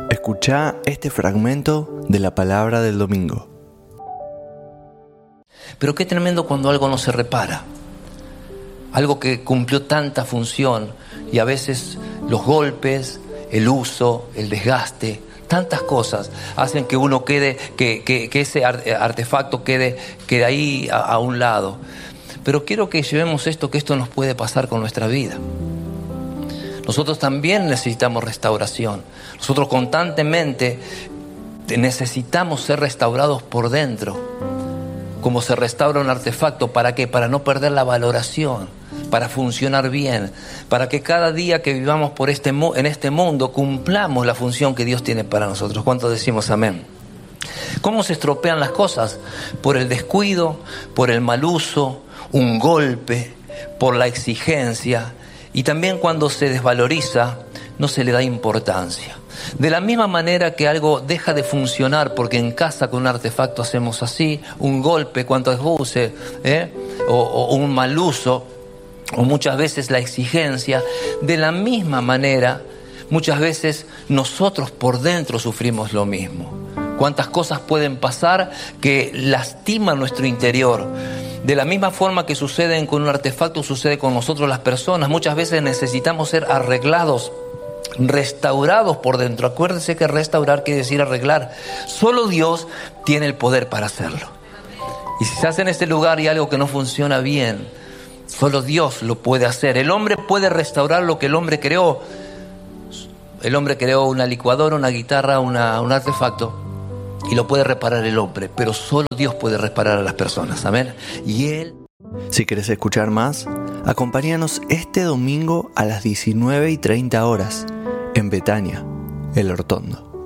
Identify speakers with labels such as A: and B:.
A: Escuchá este fragmento de la palabra del domingo.
B: Pero qué tremendo cuando algo no se repara. Algo que cumplió tanta función y a veces los golpes, el uso, el desgaste, tantas cosas hacen que uno quede, que ese artefacto quede ahí a un lado. Pero quiero que llevemos esto, que esto nos puede pasar con nuestra vida. Nosotros también necesitamos restauración. Nosotros constantemente necesitamos ser restaurados por dentro. Como se restaura un artefacto, ¿para qué? Para no perder la valoración, para funcionar bien, para que cada día que vivamos en este mundo cumplamos la función que Dios tiene para nosotros. ¿Cuántos decimos amén? ¿Cómo se estropean las cosas? Por el descuido, por el mal uso, un golpe, por la exigencia, y también cuando se desvaloriza, no se le da importancia. De la misma manera que algo deja de funcionar porque en casa con un artefacto hacemos así, un golpe, cuantas veces, o un mal uso, o muchas veces la exigencia, de la misma manera, muchas veces nosotros por dentro sufrimos lo mismo. Cuántas cosas pueden pasar que lastiman nuestro interior. De la misma forma que sucede con un artefacto, sucede con nosotros las personas. Muchas veces necesitamos ser arreglados, restaurados por dentro. Acuérdense que restaurar quiere decir arreglar. Solo Dios tiene el poder para hacerlo. Y si se hace en este lugar y algo que no funciona bien, solo Dios lo puede hacer. El hombre puede restaurar lo que el hombre creó. El hombre creó una licuadora, una guitarra, un artefacto, y lo puede reparar el hombre, pero solo Dios puede reparar a las personas. Amén. Y Él.
A: Si querés escuchar más, acompáñanos este domingo a las 19:30 horas en Betania, El Hortondo.